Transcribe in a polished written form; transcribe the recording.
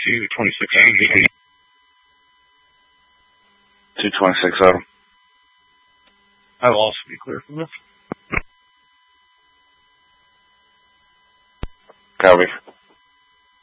226 226 Adam. I will also be clear from this. Copy.